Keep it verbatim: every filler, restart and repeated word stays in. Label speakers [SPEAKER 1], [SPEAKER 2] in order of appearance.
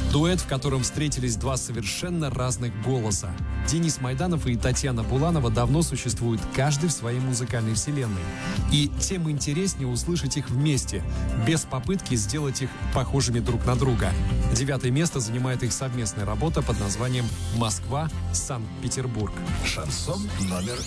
[SPEAKER 1] Дуэт, в котором встретились два совершенно разных голоса. Денис Майданов и Татьяна Буланова давно существуют, каждый в своей музыкальной вселенной. И тем интереснее услышать их вместе, без попытки сделать их похожими друг на друга. Девятое место занимает их совместная работа под названием «Москва, Санкт-Петербург».
[SPEAKER 2] Шансон номер